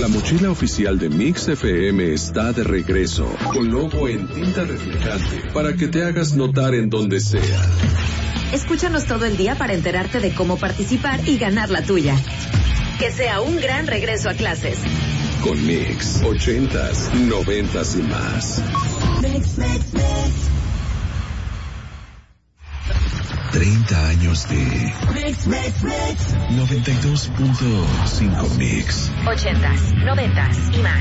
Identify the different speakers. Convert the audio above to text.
Speaker 1: La mochila oficial de Mix FM está de regreso, con logo en tinta reflejante, para que te hagas notar en donde sea.
Speaker 2: Escúchanos todo el día para enterarte de cómo participar y ganar la tuya. Que sea un gran regreso a clases.
Speaker 1: Con Mix, 80s, 90s y más.
Speaker 3: Mix, mix, mix.
Speaker 1: 30 años de
Speaker 3: Mix, mix, mix.
Speaker 1: 92.5 Mix.
Speaker 2: 80s, 90s y más.